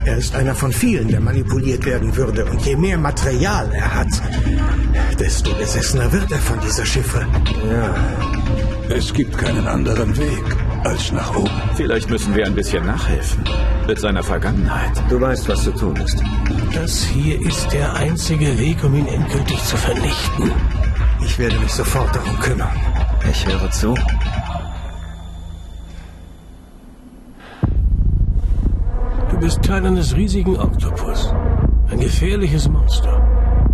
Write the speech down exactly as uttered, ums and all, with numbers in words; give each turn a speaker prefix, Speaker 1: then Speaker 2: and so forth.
Speaker 1: Er ist einer von vielen, der manipuliert werden würde. Und je mehr Material er hat, desto besessener wird er von dieser Chiffre.
Speaker 2: Ja.
Speaker 3: Es gibt keinen anderen Weg als nach oben.
Speaker 4: Vielleicht müssen wir ein bisschen nachhelfen. Mit seiner Vergangenheit.
Speaker 2: Du weißt, was zu tun ist.
Speaker 5: Das hier ist der einzige Weg, um ihn endgültig zu vernichten.
Speaker 1: Ich werde mich sofort darum kümmern.
Speaker 2: Ich höre zu.
Speaker 5: Du bist Teil eines riesigen Oktopus. Ein gefährliches Monster.